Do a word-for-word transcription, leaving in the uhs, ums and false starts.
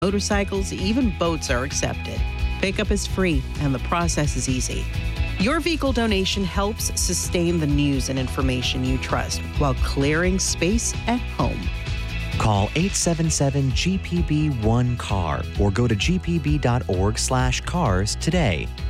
motorcycles, even boats are accepted. Pickup is free and the process is easy. Your vehicle donation helps sustain the news and information you trust while clearing space at home. Call eight seven seven G P B one C A R or go to g p b dot org slash cars today.